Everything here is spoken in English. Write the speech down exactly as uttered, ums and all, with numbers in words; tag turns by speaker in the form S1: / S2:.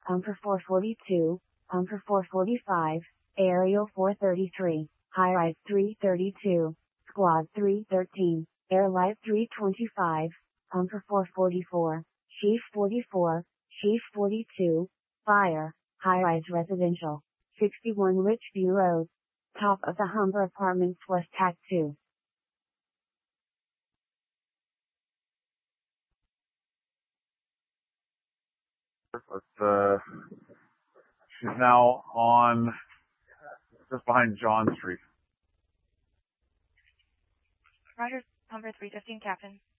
S1: Humper four forty-two, Humper four forty-five, Aerial four thirty-three, High-Rise three thirty-two, Squad three thirteen, Air Light three twenty-five, Humper four forty-four, Chief forty-four, Chief forty-two, Fire, High-Rise Residential, sixty-one Richview Road. Top of the Humber Apartments West Tac two.
S2: But, uh, she's now on just behind John Street.
S3: Roger, Humber three fifteen, Captain.